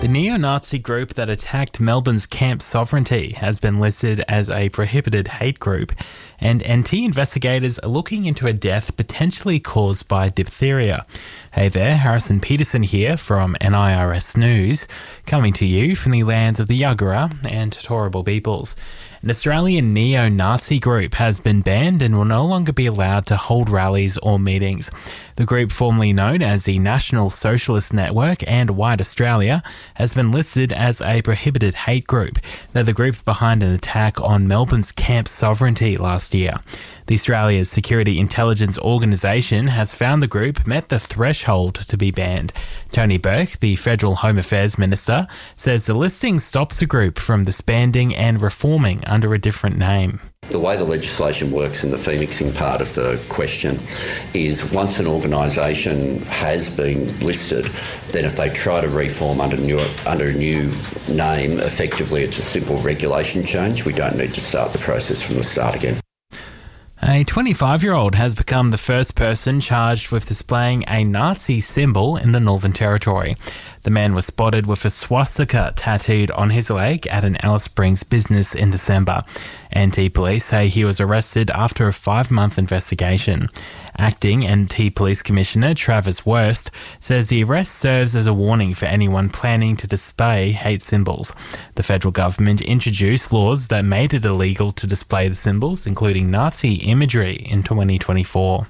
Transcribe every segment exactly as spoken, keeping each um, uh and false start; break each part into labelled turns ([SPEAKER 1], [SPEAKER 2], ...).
[SPEAKER 1] The neo-Nazi group that attacked Melbourne's Camp Sovereignty has been listed as a prohibited hate group, and N T investigators are looking into a death potentially caused by diphtheria. Hey there, Harrison Peterson here from N I R S News, coming to you from the lands of the Yagara and Turrbal peoples. An Australian neo-Nazi group has been banned and will no longer be allowed to hold rallies or meetings. The group, formerly known as the National Socialist Network and White Australia, has been listed as a prohibited hate group. They're the group behind an attack on Melbourne's Camp Sovereignty last year. The Australia's Security Intelligence Organisation has found the group met the threshold to be banned. Tony Burke, the Federal Home Affairs Minister, says the listing stops the group from disbanding and reforming under a different name.
[SPEAKER 2] The way the legislation works in the phoenixing part of the question is once an organisation has been listed, then if they try to reform under, new, under a new name, effectively it's a simple regulation change. We don't need to start the process from the start again.
[SPEAKER 1] A twenty-five-year-old has become the first person charged with displaying a Nazi symbol in the Northern Territory. The man was spotted with a swastika tattooed on his leg at an Alice Springs business in December. N T police say he was arrested after a five-month investigation. Acting N T Police Commissioner Travis Wurst says the arrest serves as a warning for anyone planning to display hate symbols. The federal government introduced laws that made it illegal to display the symbols, including Nazi imagery, in twenty twenty-four.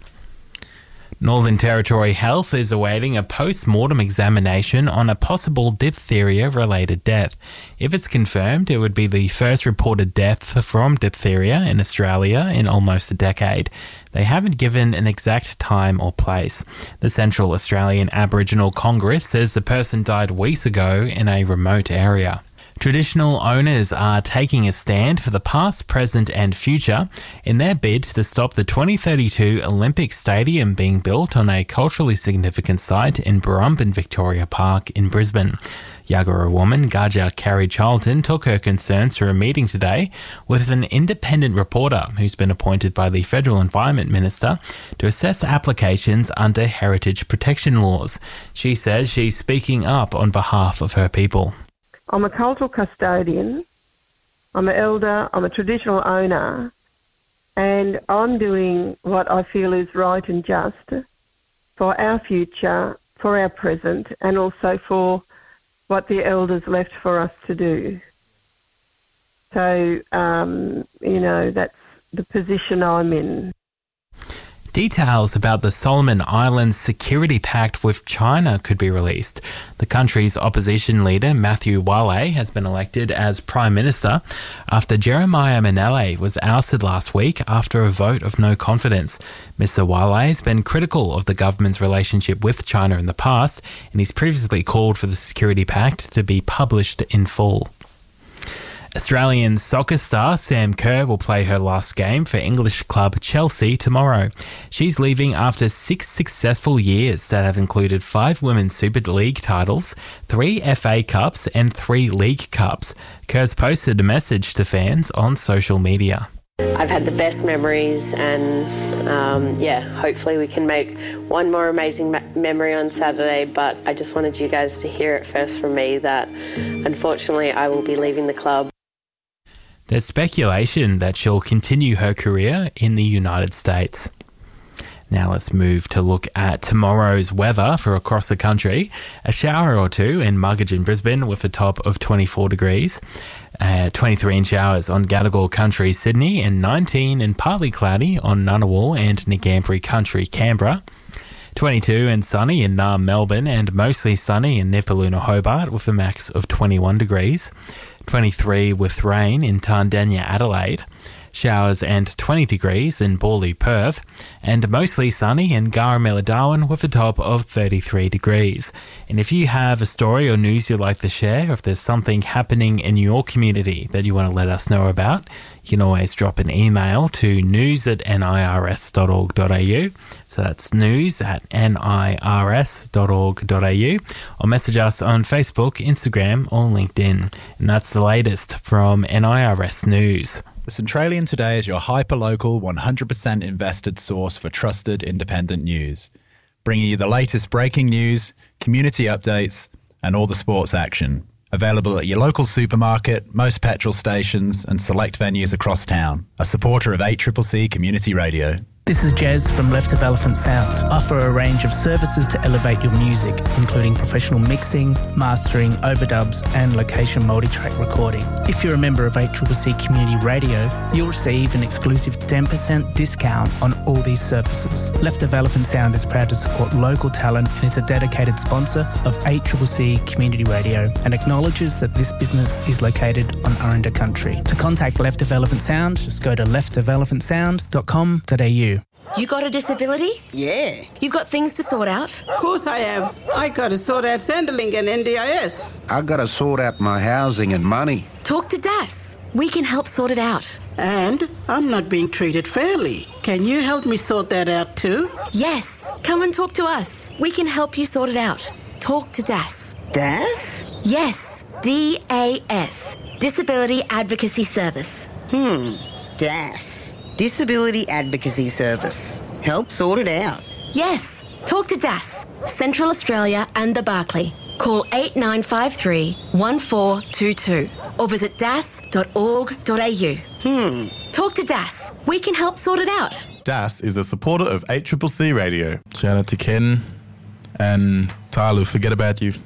[SPEAKER 1] Northern Territory Health is awaiting a post-mortem examination on a possible diphtheria-related death. If it's confirmed, it would be the first reported death from diphtheria in Australia in almost a decade. They haven't given an exact time or place. The Central Australian Aboriginal Congress says the person died weeks ago in a remote area. Traditional owners are taking a stand for the past, present and future in their bid to stop the twenty thirty-two Olympic Stadium being built on a culturally significant site in Burrumbin Victoria Park in Brisbane. Yagara woman Gaja Carey Charlton took her concerns to a meeting today with an independent reporter who's been appointed by the Federal Environment Minister to assess applications under heritage protection laws. She says she's speaking up on behalf of her people.
[SPEAKER 3] I'm a cultural custodian, I'm an elder, I'm a traditional owner, and I'm doing what I feel is right and just for our future, for our present, and also for what the elders left for us to do. So, um, you know, that's the position I'm in.
[SPEAKER 1] Details about the Solomon Islands security pact with China could be released. The country's opposition leader, Matthew Wale, has been elected as Prime Minister after Jeremiah Manele was ousted last week after a vote of no confidence. Mister Wale has been critical of the government's relationship with China in the past, and he's previously called for the security pact to be published in full. Australian soccer star Sam Kerr will play her last game for English club Chelsea tomorrow. She's leaving after six successful years that have included five Women's Super League titles, three F A Cups and three League Cups. Kerr's posted a message to fans on social media.
[SPEAKER 4] I've had the best memories and um, yeah, hopefully we can make one more amazing me- memory on Saturday, but I just wanted you guys to hear it first from me that unfortunately I will be leaving the club.
[SPEAKER 1] There's speculation that she'll continue her career in the United States. Now let's move to look at tomorrow's weather for across the country. A shower or two in Muggeridge and Brisbane with a top of twenty-four degrees. Uh, twenty-three in showers on Gadigal Country, Sydney, and nineteen and partly cloudy on Ngunnawal and Ngambri Country, Canberra. twenty-two and sunny in Naarm, Melbourne, and mostly sunny in Nipaluna, Hobart, with a max of twenty-one degrees. twenty-three with rain in Tandanya, Adelaide. Showers and twenty degrees in Borley, Perth, and mostly sunny in Garamilla, Darwin with a top of thirty-three degrees. And if you have a story or news you'd like to share, if there's something happening in your community that you want to let us know about, you can always drop an email to news at n i r s dot org dot a u. So that's news at n i r s dot org dot a u, or message us on Facebook, Instagram, or LinkedIn. And that's the latest from N I R S News.
[SPEAKER 5] The Centralian Today is your hyper-local, one hundred percent invested source for trusted independent news, bringing you the latest breaking news, community updates, and all the sports action. Available at your local supermarket, most petrol stations, and select venues across town. A supporter of eight C C C Community Radio.
[SPEAKER 6] This is Jez from Left of Elephant Sound. Offer a range of services to elevate your music, including professional mixing, mastering, overdubs, and location multi-track recording. If you're a member of eight C C C Community Radio, you'll receive an exclusive ten percent discount on all these services. Left of Elephant Sound is proud to support local talent and is a dedicated sponsor of eight C C C Community Radio and acknowledges that this business is located on Aranda country. To contact Left of Elephant Sound, just go to left of elephant sound dot com dot a u.
[SPEAKER 7] You got a disability?
[SPEAKER 8] Yeah.
[SPEAKER 7] You've got things to sort out?
[SPEAKER 8] Of course I have. I got to sort out Centrelink and N D I S.
[SPEAKER 9] I got to sort out my housing and money.
[SPEAKER 7] Talk to D A S. We can help sort it out.
[SPEAKER 8] And I'm not being treated fairly. Can you help me sort that out too?
[SPEAKER 7] Yes. Come and talk to us. We can help you sort it out. Talk to D A S.
[SPEAKER 8] D A S?
[SPEAKER 7] Yes. D A S. Disability Advocacy Service.
[SPEAKER 8] Hmm. D A S. Disability Advocacy Service. Help sort it out.
[SPEAKER 7] Yes. Talk to D A S, Central Australia and the Barclay. Call eight nine five three, one four two two or visit das dot org dot a u.
[SPEAKER 8] Hmm.
[SPEAKER 7] Talk to D A S. We can help sort it out.
[SPEAKER 10] D A S is a supporter of eight C C C Radio. Shout out to Ken and Tyler. Forget about you.